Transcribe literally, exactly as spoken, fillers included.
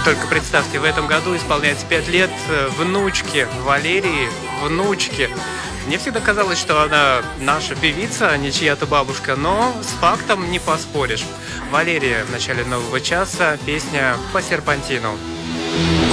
только представьте, в этом году исполняется пять лет внучке Валерии, внучке. Мне всегда казалось, что она наша певица, а не чья-то бабушка, но с фактом не поспоришь. Валерия в начале нового часа, песня «По серпантину».